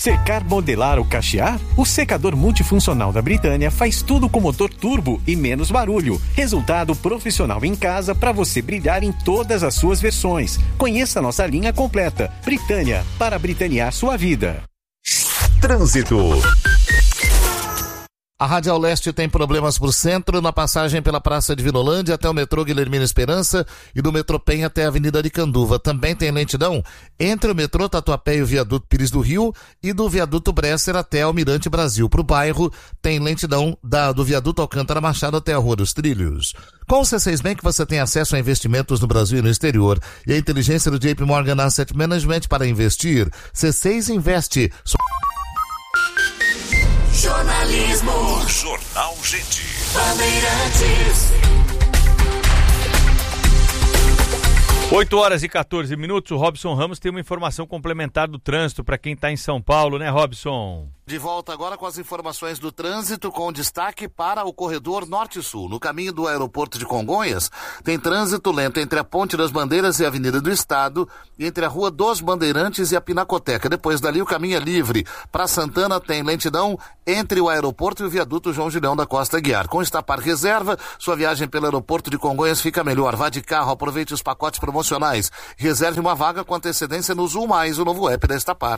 Secar, modelar ou cachear? O secador multifuncional da Britânia faz tudo com motor turbo e menos barulho. Resultado profissional em casa para você brilhar em todas as suas versões. Conheça a nossa linha completa. Britânia, para britanear sua vida. Trânsito. A Radial Leste tem problemas por centro, na passagem pela Praça de Vinolândia até o metrô Guilhermina Esperança e do metrô Penha até a Avenida de Canduva. Também tem lentidão entre o metrô Tatuapé e o viaduto Pires do Rio e do viaduto Bresser até o Mirante Brasil. Para o bairro, tem lentidão do viaduto Alcântara Machado até a Rua dos Trilhos. Com o C6 Bank você tem acesso a investimentos no Brasil e no exterior e a inteligência do JP Morgan Asset Management para investir. C6 Investe. Jornalismo. Jornal Gente. Bandeirantes. 8h14. O Robson Ramos tem uma informação complementar do trânsito para quem está em São Paulo, né, Robson? De volta agora com as informações do trânsito, com destaque para o corredor Norte-Sul. No caminho do aeroporto de Congonhas, tem trânsito lento entre a Ponte das Bandeiras e a Avenida do Estado, e entre a Rua dos Bandeirantes e a Pinacoteca. Depois dali o caminho é livre. Para Santana tem lentidão entre o aeroporto e o viaduto João Julião da Costa Aguiar. Com Estapar Reserva, sua viagem pelo aeroporto de Congonhas fica melhor. Vá de carro, aproveite os pacotes promocionais. Reserve uma vaga com antecedência no Zul Mais, o novo app da Estapar.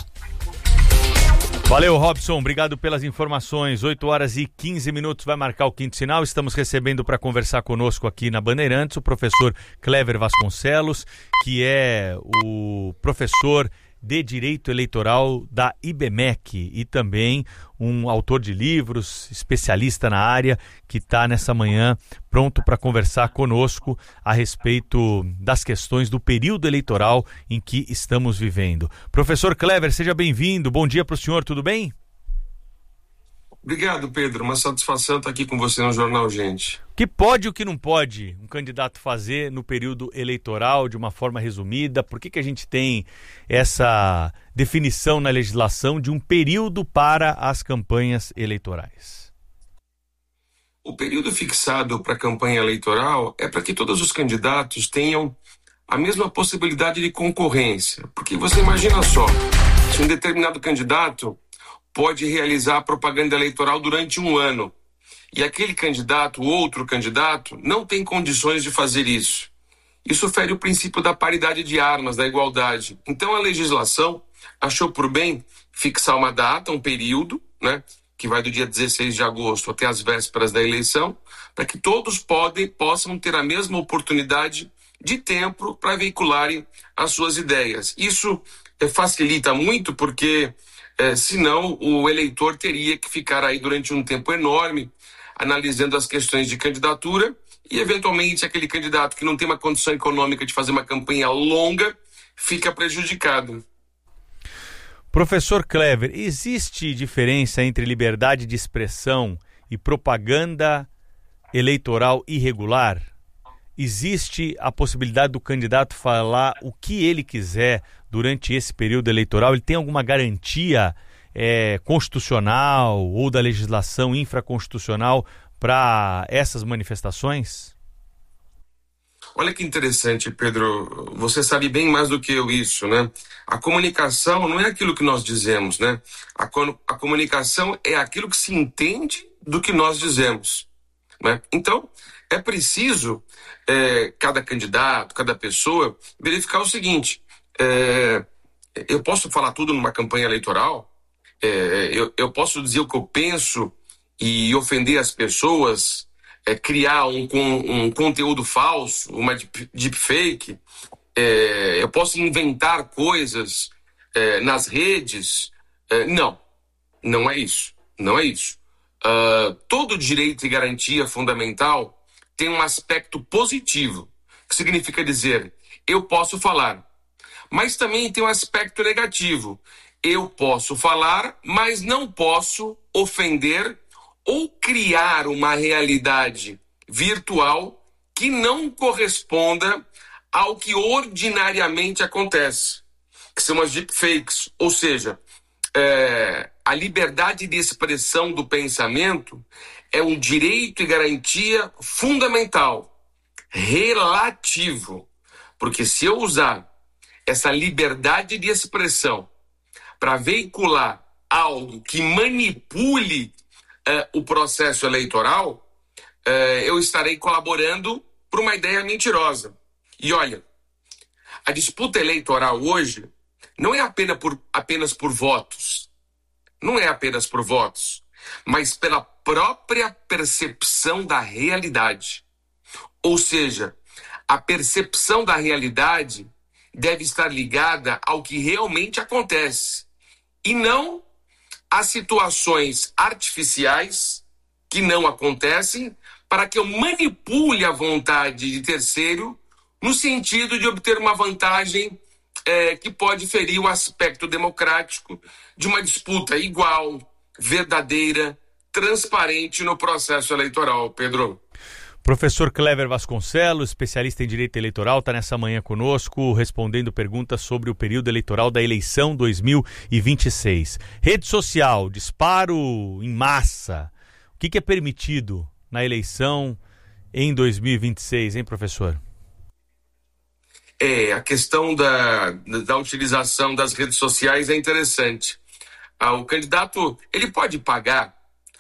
Valeu, Robson, obrigado pelas informações. 8h15 vai marcar o quinto sinal. Estamos recebendo para conversar conosco aqui na Bandeirantes o professor Clever Vasconcelos, que é o professor de Direito Eleitoral da IBMEC e também um autor de livros, especialista na área, que está nessa manhã pronto para conversar conosco a respeito das questões do período eleitoral em que estamos vivendo. Professor Clever, seja bem-vindo. Bom dia para o senhor, tudo bem? Obrigado, Pedro. Uma satisfação estar aqui com você no Jornal Gente. O que pode e o que não pode um candidato fazer no período eleitoral, de uma forma resumida? Por que a gente tem essa definição na legislação de um período para as campanhas eleitorais? O período fixado para a campanha eleitoral é para que todos os candidatos tenham a mesma possibilidade de concorrência. Porque você imagina só, se um determinado candidato pode realizar a propaganda eleitoral durante um ano. E aquele candidato, outro candidato, não tem condições de fazer isso. Isso fere o princípio da paridade de armas, da igualdade. Então a legislação achou por bem fixar uma data, um período, né, que vai do dia 16 de agosto até as vésperas da eleição, para que todos possam ter a mesma oportunidade de tempo para veicularem as suas ideias. Isso facilita muito porque senão o eleitor teria que ficar aí durante um tempo enorme analisando as questões de candidatura e eventualmente aquele candidato que não tem uma condição econômica de fazer uma campanha longa fica prejudicado. Professor Clever, existe diferença entre liberdade de expressão e propaganda eleitoral irregular? Existe a possibilidade do candidato falar o que ele quiser durante esse período eleitoral? Ele tem alguma garantia constitucional ou da legislação infraconstitucional para essas manifestações? Olha que interessante, Pedro. Você sabe bem mais do que eu isso, né? A comunicação não é aquilo que nós dizemos, né? A comunicação é aquilo que se entende do que nós dizemos, né? Então, é preciso cada candidato, cada pessoa, verificar o seguinte: eu posso falar tudo numa campanha eleitoral? Eu posso dizer o que eu penso e ofender as pessoas, criar um conteúdo falso, uma deepfake? Eu posso inventar coisas nas redes? Não é isso. Não é isso. Todo direito e garantia fundamental tem um aspecto positivo, que significa dizer, eu posso falar. Mas também tem um aspecto negativo. Eu posso falar, mas não posso ofender ou criar uma realidade virtual que não corresponda ao que ordinariamente acontece, que são as deepfakes. Ou seja, a liberdade de expressão do pensamento é um direito e garantia fundamental, relativo, porque se eu usar essa liberdade de expressão para veicular algo que manipule o processo eleitoral, eu estarei colaborando para uma ideia mentirosa. E olha, a disputa eleitoral hoje não é apenas por votos. Não é apenas por votos, mas pela própria percepção da realidade. Ou seja, a percepção da realidade deve estar ligada ao que realmente acontece e não a situações artificiais que não acontecem para que eu manipule a vontade de terceiro no sentido de obter uma vantagem que pode ferir o aspecto democrático de uma disputa igual, verdadeira, transparente no processo eleitoral, Pedro. Professor Clever Vasconcelos, especialista em direito eleitoral, está nessa manhã conosco, respondendo perguntas sobre o período eleitoral da eleição 2026. Rede social, disparo em massa. O que é permitido na eleição em 2026, hein, professor? A questão da utilização das redes sociais é interessante. O candidato, ele pode pagar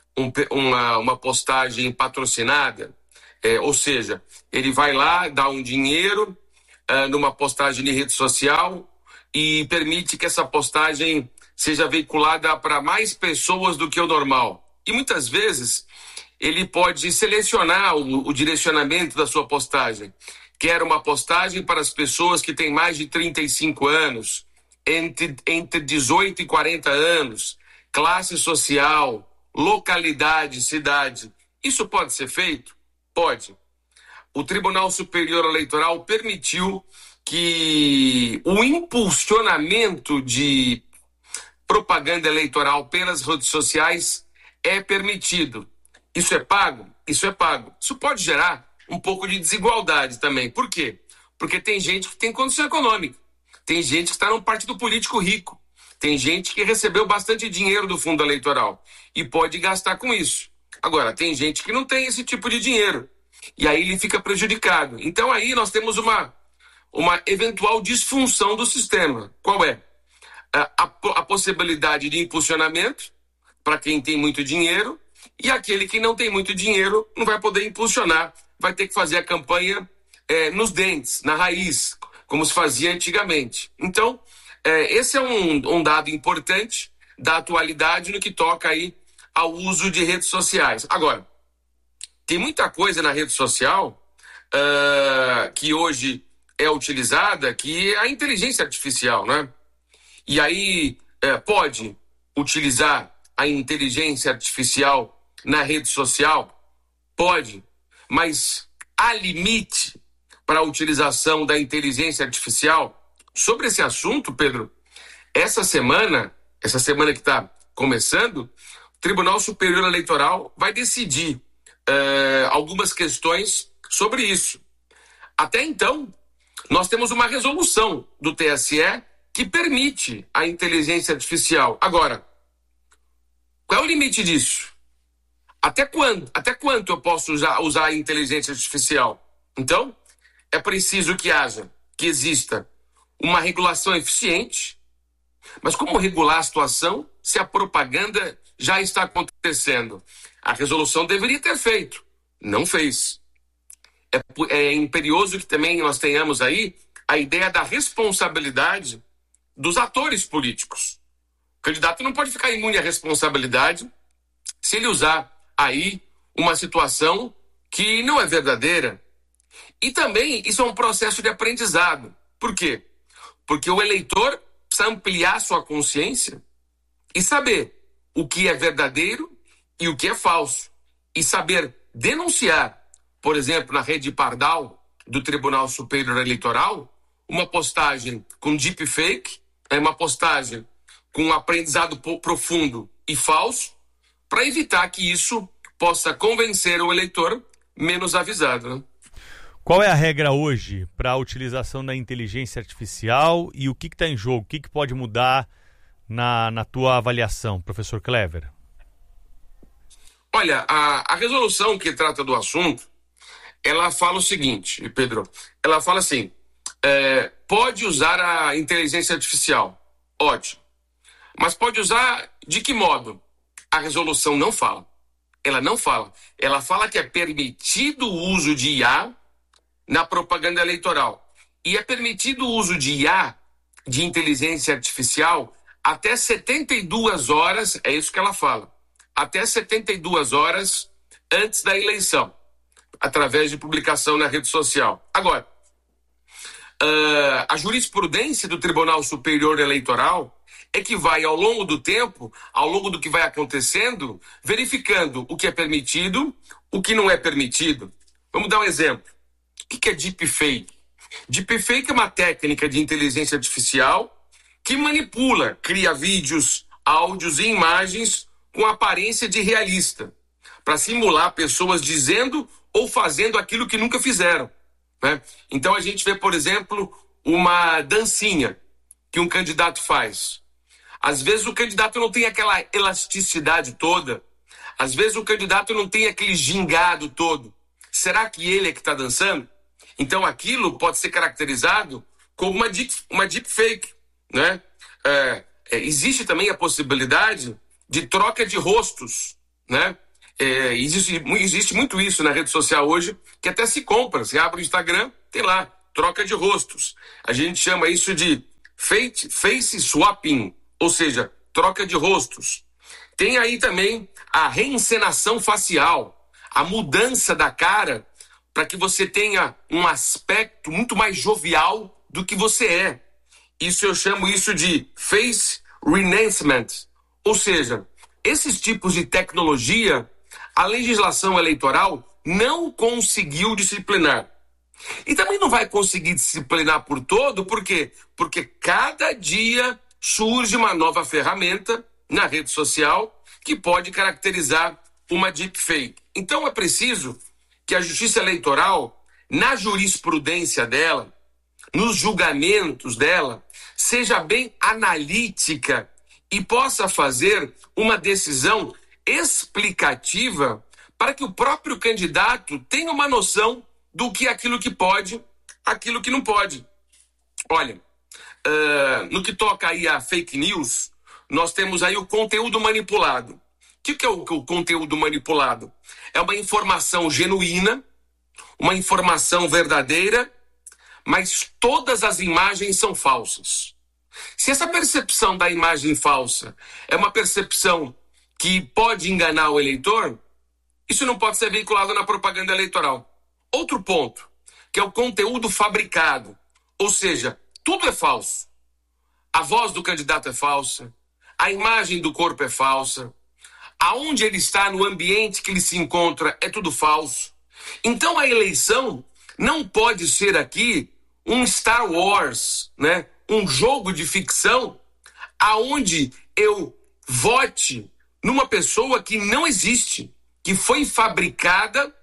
uma postagem patrocinada, ou seja, ele vai lá, dá um dinheiro numa postagem de rede social e permite que essa postagem seja veiculada para mais pessoas do que o normal. E muitas vezes ele pode selecionar o direcionamento da sua postagem. Quero uma postagem para as pessoas que têm mais de 35 anos, entre 18 e 40 anos, classe social, localidade, cidade. Isso pode ser feito? Pode. O Tribunal Superior Eleitoral permitiu que o impulsionamento de propaganda eleitoral pelas redes sociais é permitido. Isso é pago? Isso é pago. Isso pode gerar um pouco de desigualdade também. Por quê? Porque tem gente que tem condição econômica. Tem gente que está num partido político rico. Tem gente que recebeu bastante dinheiro do fundo eleitoral e pode gastar com isso. Agora, tem gente que não tem esse tipo de dinheiro. E aí ele fica prejudicado. Então aí nós temos uma eventual disfunção do sistema. Qual é? A possibilidade de impulsionamento para quem tem muito dinheiro, e aquele que não tem muito dinheiro não vai poder impulsionar, vai ter que fazer a campanha nos dentes, na raiz, como se fazia antigamente. Então, esse é um dado importante da atualidade no que toca aí ao uso de redes sociais. Agora, tem muita coisa na rede social que hoje é utilizada, que é a inteligência artificial, né? E aí pode utilizar a inteligência artificial na rede social? Pode, mas há limite para a utilização da inteligência artificial? Sobre esse assunto, Pedro, essa semana que está começando, o Tribunal Superior Eleitoral vai decidir algumas questões sobre isso. Até então, nós temos uma resolução do TSE que permite a inteligência artificial. Agora, qual é o limite disso? Até quanto eu posso usar a inteligência artificial? Então, é preciso que exista uma regulação eficiente. Mas como regular a situação se a propaganda já está acontecendo? A resolução deveria ter feito. Não fez. É imperioso que também nós tenhamos aí a ideia da responsabilidade dos atores políticos. O candidato não pode ficar imune à responsabilidade se ele usar aí uma situação que não é verdadeira. E também isso é um processo de aprendizado. Por quê? Porque o eleitor precisa ampliar sua consciência e saber o que é verdadeiro e o que é falso. E saber denunciar, por exemplo, na rede Pardal do Tribunal Superior Eleitoral, uma postagem com deepfake, uma postagem com um aprendizado profundo e falso, para evitar que isso possa convencer o eleitor menos avisado, né? Qual é a regra hoje para a utilização da inteligência artificial e o que está em jogo? O que pode mudar na tua avaliação, professor Clever? Olha, a resolução que trata do assunto, ela fala o seguinte, Pedro, ela fala assim, pode usar a inteligência artificial, ótimo, Mas pode usar de que modo? A resolução não fala. Ela não fala. Ela fala que é permitido o uso de IA na propaganda eleitoral. E é permitido o uso de IA, de inteligência artificial, até 72 horas, é isso que ela fala, até 72 horas antes da eleição, através de publicação na rede social. Agora, a jurisprudência do Tribunal Superior Eleitoral é que vai, ao longo do tempo, ao longo do que vai acontecendo, verificando o que é permitido, o que não é permitido. Vamos dar um exemplo. O que é deepfake? Deepfake é uma técnica de inteligência artificial que manipula, cria vídeos, áudios e imagens com aparência de realista, para simular pessoas dizendo ou fazendo aquilo que nunca fizeram, né? Então a gente vê, por exemplo, uma dancinha que um candidato faz. Às vezes o candidato não tem aquela elasticidade toda, às vezes o candidato não tem aquele gingado todo. Será que ele é que está dançando? Então aquilo pode ser caracterizado como uma deepfake, né? Existe também a possibilidade de troca de rostos, né? Existe muito isso na rede social hoje, que até se compra. Você abre o Instagram, tem lá, troca de rostos. A gente chama isso de face swapping, ou seja, troca de rostos. Tem aí também a reencenação facial, a mudança da cara para que você tenha um aspecto muito mais jovial do que você é. Isso eu chamo isso de face renhancement. Ou seja, esses tipos de tecnologia, a legislação eleitoral não conseguiu disciplinar. E também não vai conseguir disciplinar por todo, por quê? Porque cada dia surge uma nova ferramenta na rede social que pode caracterizar uma deepfake. Então é preciso que a Justiça Eleitoral, na jurisprudência dela, nos julgamentos dela, seja bem analítica e possa fazer uma decisão explicativa para que o próprio candidato tenha uma noção do que é aquilo que pode, aquilo que não pode. Olha, no que toca aí a fake news, nós temos aí o conteúdo manipulado. O que é o conteúdo manipulado? É uma informação genuína, uma informação verdadeira, mas todas as imagens são falsas. Se essa percepção da imagem falsa é uma percepção que pode enganar o eleitor, isso não pode ser veiculado na propaganda eleitoral. Outro ponto, que é o conteúdo fabricado, ou seja, tudo é falso. A voz do candidato é falsa, a imagem do corpo é falsa, aonde ele está, no ambiente que ele se encontra, é tudo falso. Então a eleição não pode ser aqui um Star Wars, né? Um jogo de ficção aonde eu vote numa pessoa que não existe, que foi fabricada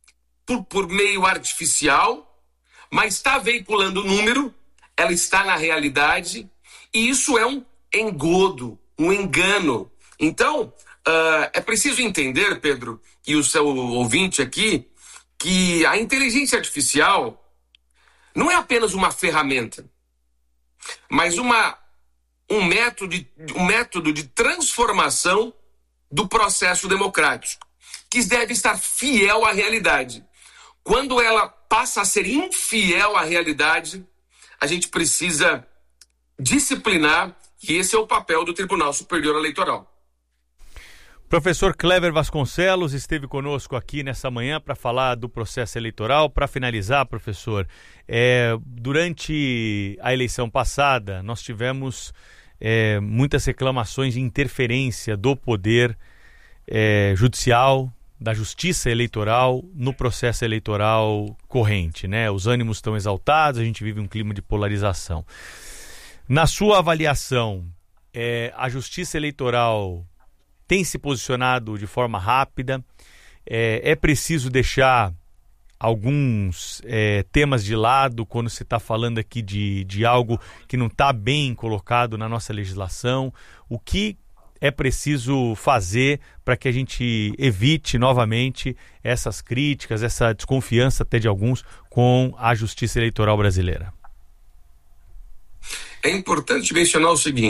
por meio artificial, mas está veiculando número, ela está na realidade, e isso é um engodo, um engano. Então, é preciso entender, Pedro, e o seu ouvinte aqui, que a inteligência artificial não é apenas uma ferramenta, mas um método de transformação do processo democrático, que deve estar fiel à realidade. Quando ela passa a ser infiel à realidade, a gente precisa disciplinar, e esse é o papel do Tribunal Superior Eleitoral. Professor Clever Vasconcelos esteve conosco aqui nessa manhã para falar do processo eleitoral. Para finalizar, professor, durante a eleição passada, nós tivemos muitas reclamações de interferência do poder judicial, da justiça eleitoral, no processo eleitoral corrente, né? Os ânimos estão exaltados, a gente vive um clima de polarização. Na sua avaliação, a justiça eleitoral tem se posicionado de forma rápida? É preciso deixar alguns temas de lado quando se está falando aqui de algo que não está bem colocado na nossa legislação? O que é preciso fazer para que a gente evite novamente essas críticas, essa desconfiança até de alguns com a justiça eleitoral brasileira? É importante mencionar o seguinte: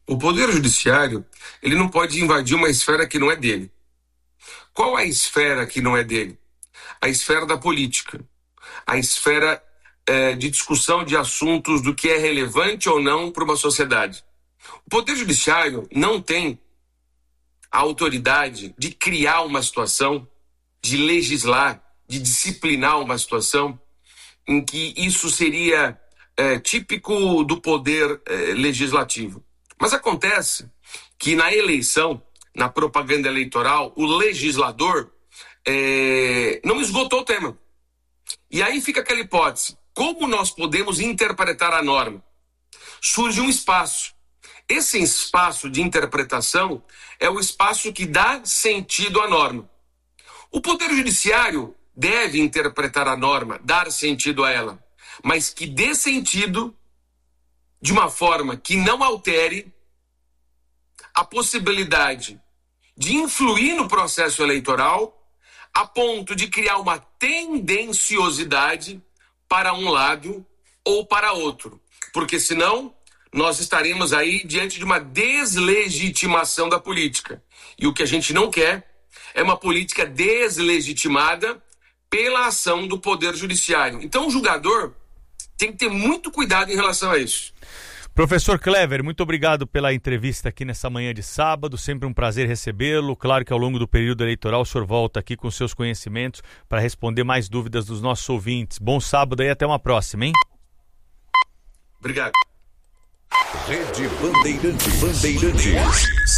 O Poder Judiciário, ele não pode invadir uma esfera que não é dele. Qual é a esfera que não é dele? A esfera da política. A esfera de discussão de assuntos do que é relevante ou não para uma sociedade. O Poder Judiciário não tem a autoridade de criar uma situação, de legislar, de disciplinar uma situação em que isso seria típico do poder legislativo. Mas acontece que na eleição, na propaganda eleitoral, o legislador não esgotou o tema. E aí fica aquela hipótese: como nós podemos interpretar a norma? Surge um espaço. Esse espaço de interpretação é o espaço que dá sentido à norma. O Poder Judiciário deve interpretar a norma, dar sentido a ela, mas que dê sentido de uma forma que não altere a possibilidade de influir no processo eleitoral a ponto de criar uma tendenciosidade para um lado ou para outro. Porque senão nós estaremos aí diante de uma deslegitimação da política. E o que a gente não quer é uma política deslegitimada pela ação do Poder Judiciário. Então o julgador tem que ter muito cuidado em relação a isso. Professor Clever, muito obrigado pela entrevista aqui nessa manhã de sábado, sempre um prazer recebê-lo. Claro que ao longo do período eleitoral o senhor volta aqui com seus conhecimentos para responder mais dúvidas dos nossos ouvintes. Bom sábado e até uma próxima, hein? Obrigado. Rede Bandeirantes.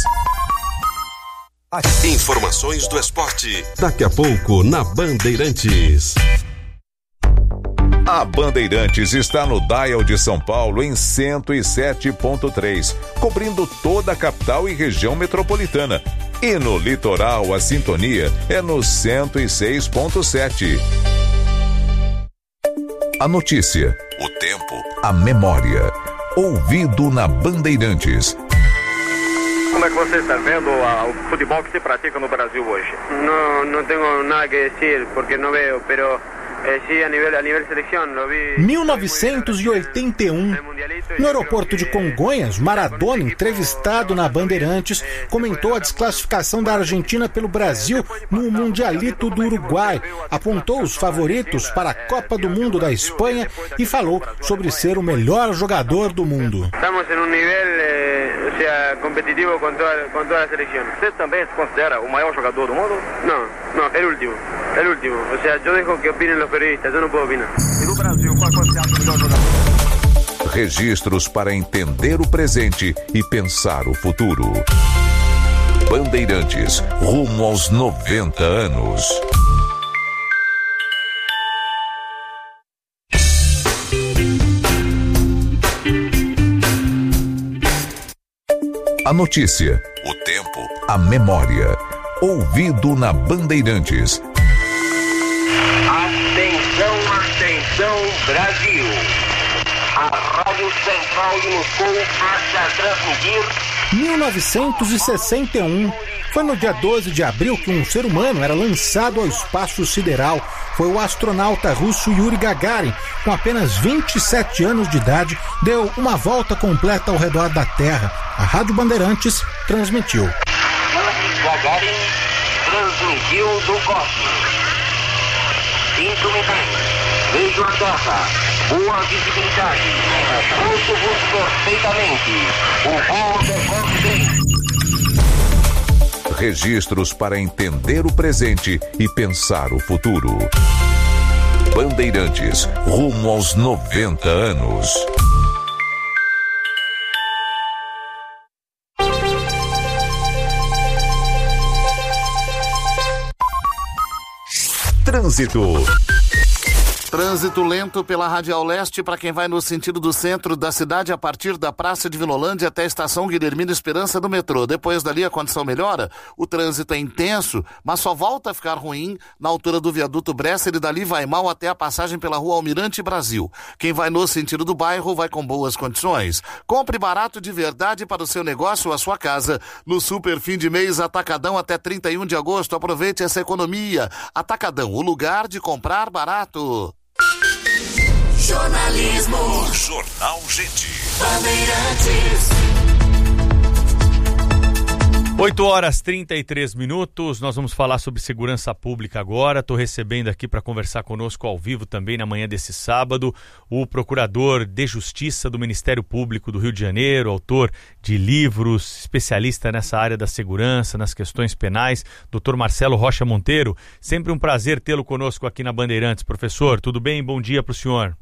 Informações do esporte. Daqui a pouco na Bandeirantes. A Bandeirantes está no dial de São Paulo em 107.3, cobrindo toda a capital e região metropolitana. E no litoral a sintonia é no 106.7. A notícia, o tempo, a memória. Ouvido na Bandeirantes. Como é que você está vendo o futebol que se pratica no Brasil hoje? Não tenho nada que dizer porque não vejo, pero sí, a nível seleção, lo vi. 1981, no aeroporto de Congonhas, Maradona, entrevistado na Bandeirantes, comentou a desclassificação da Argentina pelo Brasil no Mundialito do Uruguai, apontou os favoritos para a Copa do Mundo da Espanha e falou sobre ser o melhor jogador do mundo. Estamos em nível competitivo com toda a seleção. Você também se considera o maior jogador do mundo? Não, é o último. Eu deixo que opinem os periodistas, eu não posso opinar. E no Brasil, qual você acha o melhor jogador? Registros para entender o presente e pensar o futuro. Bandeirantes, rumo aos 90 anos. A notícia, o tempo, a memória. Ouvido na Bandeirantes. Atenção Brasil. A Rádio Central de Moscou passa a transmitir. 1961 foi no dia 12 de abril que um ser humano era lançado ao espaço sideral. Foi o astronauta russo Yuri Gagarin, com apenas 27 anos de idade, deu uma volta completa ao redor da Terra. A Rádio Bandeirantes transmitiu. Yuri Gagarin transmitiu do cosmos. 5 minutos. Vejo a Terra. Boa visibilidade. Ouço-vos perfeitamente. O voo decorre bem. Registros para entender o presente e pensar o futuro. Bandeirantes, rumo aos 90 anos. Trânsito. Trânsito lento pela Radial Leste para quem vai no sentido do centro da cidade a partir da Praça de Vinolândia até a Estação Guilhermina Esperança do metrô. Depois dali a condição melhora, o trânsito é intenso, mas só volta a ficar ruim na altura do viaduto Bresser e dali vai mal até a passagem pela Rua Almirante Brasil. Quem vai no sentido do bairro vai com boas condições. Compre barato de verdade para o seu negócio ou a sua casa. No Super Fim de Mês Atacadão até 31 de agosto. Aproveite essa economia. Atacadão, o lugar de comprar barato. Jornalismo. Jornal Gente. Bandeirantes. 8h33, nós vamos falar sobre segurança pública agora. Estou recebendo aqui para conversar conosco ao vivo também na manhã desse sábado o Procurador de Justiça do Ministério Público do Rio de Janeiro, autor de livros, especialista nessa área da segurança, nas questões penais, Dr. Marcelo Rocha Monteiro. Sempre um prazer tê-lo conosco aqui na Bandeirantes. Professor, tudo bem? Bom dia para o senhor.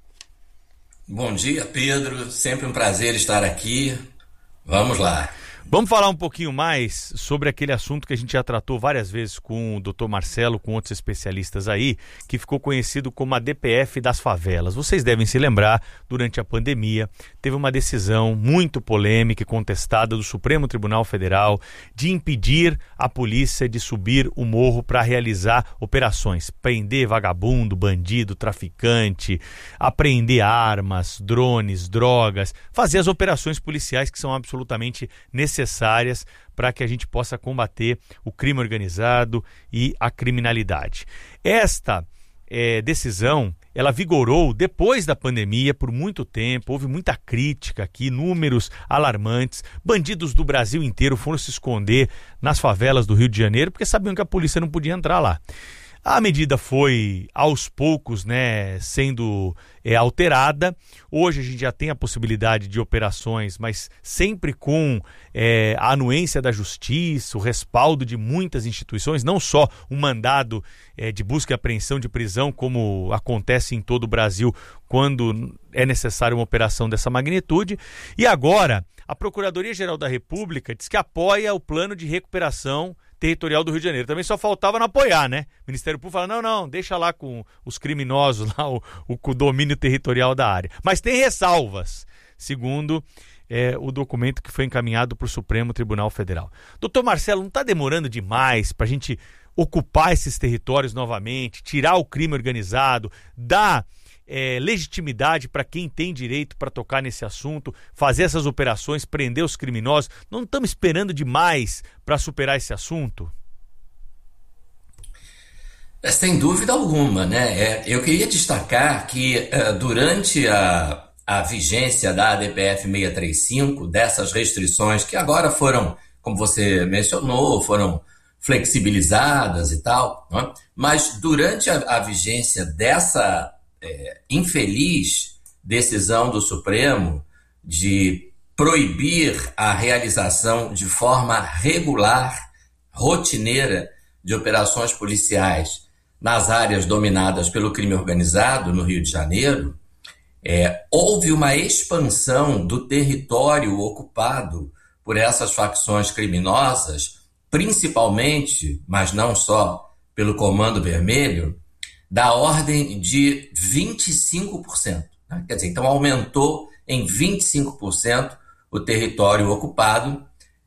Bom dia, Pedro. Sempre um prazer estar aqui. Vamos lá. Vamos falar um pouquinho mais sobre aquele assunto que a gente já tratou várias vezes com o Dr. Marcelo, com outros especialistas aí, que ficou conhecido como a DPF das favelas. Vocês devem se lembrar, durante a pandemia, teve uma decisão muito polêmica e contestada do Supremo Tribunal Federal de impedir a polícia de subir o morro para realizar operações, prender vagabundo, bandido, traficante, apreender armas, drones, drogas, fazer as operações policiais que são absolutamente necessárias para que a gente possa combater o crime organizado e a criminalidade. Esta decisão, ela vigorou depois da pandemia por muito tempo, houve muita crítica aqui, números alarmantes, bandidos do Brasil inteiro foram se esconder nas favelas do Rio de Janeiro porque sabiam que a polícia não podia entrar lá. A medida foi, aos poucos, sendo alterada. Hoje a gente já tem a possibilidade de operações, mas sempre com a anuência da justiça, o respaldo de muitas instituições, não só um mandado de busca e apreensão de prisão, como acontece em todo o Brasil quando é necessária uma operação dessa magnitude. E agora, a Procuradoria-Geral da República diz que apoia o plano de recuperação territorial do Rio de Janeiro. Também só faltava não apoiar, né? O Ministério Público fala, não, deixa lá com os criminosos, lá, o domínio territorial da área. Mas tem ressalvas, segundo o documento que foi encaminhado para o Supremo Tribunal Federal. Doutor Marcelo, não está demorando demais para a gente ocupar esses territórios novamente, tirar o crime organizado, dar legitimidade para quem tem direito para tocar nesse assunto, fazer essas operações, prender os criminosos? Não estamos esperando demais para superar esse assunto? Sem dúvida alguma, né? Eu queria destacar que durante a vigência da ADPF 635, dessas restrições que agora foram, como você mencionou, foram flexibilizadas e tal, né? Mas durante a vigência dessa infeliz decisão do Supremo de proibir a realização de forma regular, rotineira, de operações policiais nas áreas dominadas pelo crime organizado no Rio de Janeiro, houve uma expansão do território ocupado por essas facções criminosas, principalmente, mas não só, pelo Comando Vermelho, da ordem de 25%. Né? Quer dizer, então aumentou em 25% o território ocupado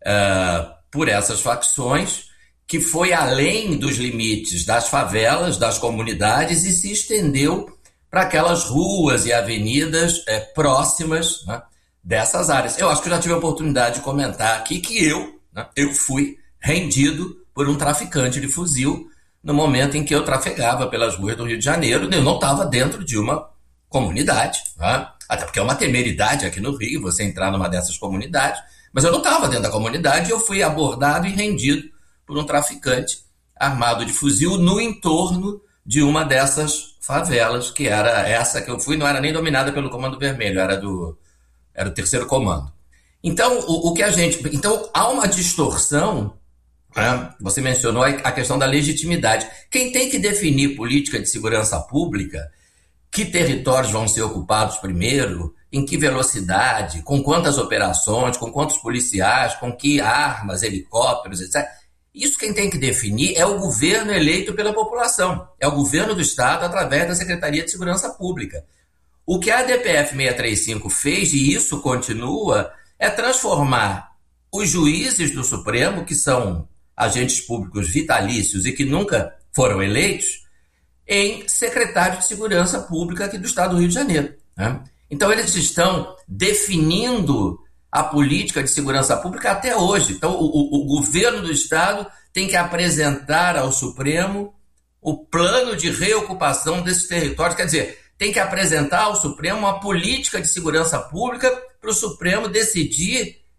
por essas facções, que foi além dos limites das favelas, das comunidades, e se estendeu para aquelas ruas e avenidas próximas, né, dessas áreas. Eu acho que eu já tive a oportunidade de comentar aqui que eu fui rendido por um traficante de fuzil no momento em que eu trafegava pelas ruas do Rio de Janeiro. Eu não estava dentro de uma comunidade, né? Até porque é uma temeridade aqui no Rio você entrar numa dessas comunidades, mas eu não estava dentro da comunidade e eu fui abordado e rendido por um traficante armado de fuzil no entorno de uma dessas favelas, que era essa que eu fui, não era nem dominada pelo Comando Vermelho, era do terceiro comando. Então, então há uma distorção. Você mencionou a questão da legitimidade. Quem tem que definir política de segurança pública, que territórios vão ser ocupados primeiro, em que velocidade, com quantas operações, com quantos policiais, com que armas, helicópteros, etc. Isso quem tem que definir é o governo eleito pela população. É o governo do Estado através da Secretaria de Segurança Pública. O que a ADPF 635 fez, e isso continua, é transformar os juízes do Supremo, que são agentes públicos vitalícios e que nunca foram eleitos, em secretários de Segurança Pública aqui do Estado do Rio de Janeiro. Né? Então, eles estão definindo a política de segurança pública até hoje. Então, o governo do Estado tem que apresentar ao Supremo o plano de reocupação desses territórios. Quer dizer, tem que apresentar ao Supremo uma política de segurança pública para o Supremo decidir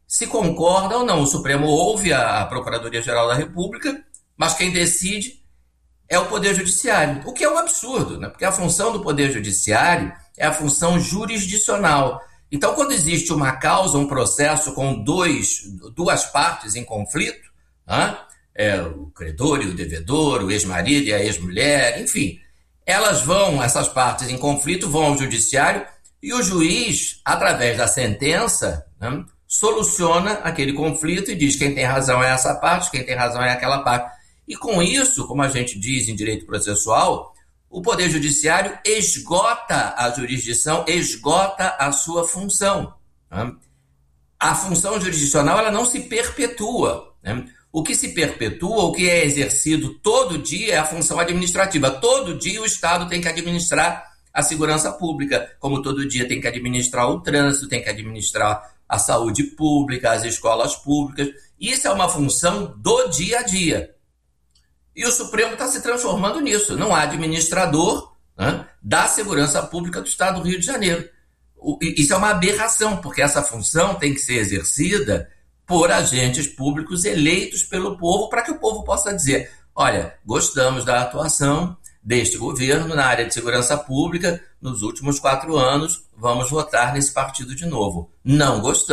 se concorda ou não. O Supremo ouve a Procuradoria-Geral da República, mas quem decide é o Poder Judiciário, o que é um absurdo, né? Porque a função do Poder Judiciário é a função jurisdicional. Então, quando existe uma causa, um processo com duas partes em conflito, o credor e o devedor, o ex-marido e a ex-mulher, enfim, essas partes em conflito vão ao judiciário e o juiz, através da sentença, né, soluciona aquele conflito e diz quem tem razão é essa parte, quem tem razão é aquela parte. E com isso, como a gente diz em direito processual, o Poder Judiciário esgota a jurisdição, esgota a sua função. Né? A função jurisdicional ela não se perpetua. Né? O que se perpetua, o que é exercido todo dia é a função administrativa. Todo dia o Estado tem que administrar a segurança pública, como todo dia tem que administrar o trânsito, tem que administrar a saúde pública, as escolas públicas. Isso é uma função do dia a dia. E o Supremo está se transformando nisso. Não há administrador, né, da segurança pública do Estado do Rio de Janeiro. Isso é uma aberração, porque essa função tem que ser exercida por agentes públicos eleitos pelo povo, para que o povo possa dizer, olha, gostamos da atuação deste governo na área de segurança pública nos últimos 4 anos, vamos votar nesse partido de novo. Não gostamos.